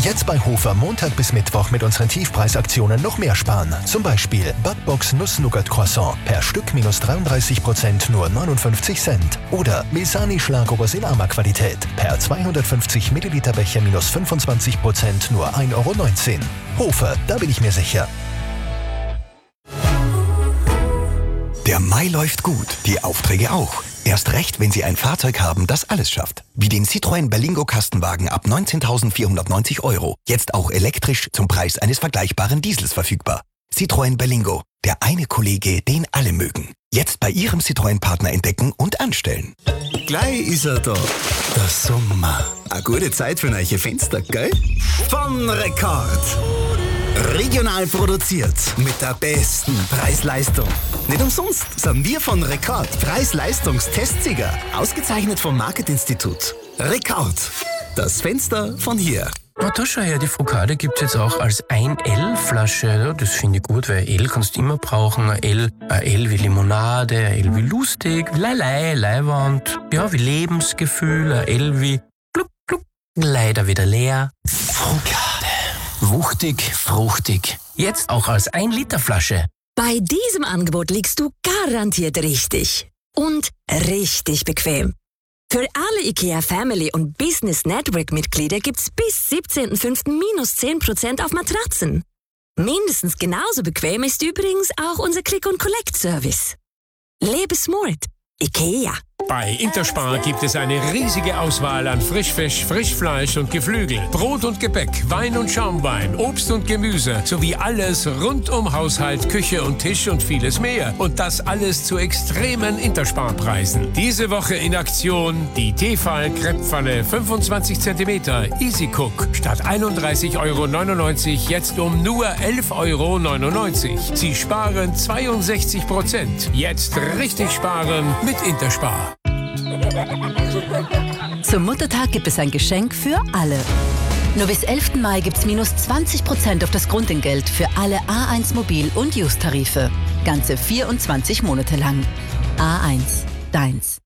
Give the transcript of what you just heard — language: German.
Jetzt bei Hofer Montag bis Mittwoch mit unseren Tiefpreisaktionen noch mehr sparen. Zum Beispiel Budbox Nuss-Nougat-Croissant per Stück minus 33% nur 59 Cent. Oder Mesani Schlagobers in Ama-Qualität per 250 Milliliter Becher minus 25% nur 1,19 Euro. Hofer, da bin ich mir sicher. Der Mai läuft gut, die Aufträge auch. Erst recht, wenn Sie ein Fahrzeug haben, das alles schafft. Wie den Citroën Berlingo Kastenwagen ab 19.490 €. Jetzt auch elektrisch zum Preis eines vergleichbaren Diesels verfügbar. Citroën Berlingo, der eine Kollege, den alle mögen. Jetzt bei Ihrem Citroën-Partner entdecken und anstellen. Gleich ist er da. Der Sommer. Eine gute Zeit für neue Fenster, gell? Von Rekord. Regional produziert mit der besten Preis-Leistung. Nicht umsonst sind wir von Rekord Preis-Leistungstestsieger. Ausgezeichnet vom Marketinstitut. Rekord. Das Fenster von hier. Na, da schau her, die Focaccia gibt's jetzt auch als 1L-Flasche. Ja, das finde ich gut, weil L kannst du immer brauchen. Ein L wie Limonade, ein L wie lustig, Leilei, Leiwand, ja, wie Lebensgefühl, ein L wie gluck, gluck, leider wieder leer. Focaccia. Wuchtig, fruchtig. Jetzt auch als 1-Liter-Flasche. Bei diesem Angebot liegst du garantiert richtig. Und richtig bequem. Für alle IKEA Family und Business Network Mitglieder gibt's bis 17.05. minus 10% auf Matratzen. Mindestens genauso bequem ist übrigens auch unser Click-and-Collect-Service. Lebe smart. IKEA. Bei Interspar gibt es eine riesige Auswahl an Frischfisch, Frischfleisch und Geflügel, Brot und Gebäck, Wein und Schaumwein, Obst und Gemüse sowie alles rund um Haushalt, Küche und Tisch und vieles mehr. Und das alles zu extremen Interspar-Preisen. Diese Woche in Aktion die Tefal Crepepfanne 25 cm Easy Cook statt 31,99 € jetzt um nur 11,99 €. Sie sparen 62%. Jetzt richtig sparen mit Interspar. Zum Muttertag gibt es ein Geschenk für alle. Nur bis 11. Mai gibt's minus 20% auf das Grundentgelt für alle A1 Mobil- und Use-Tarife. Ganze 24 Monate lang. A1, deins.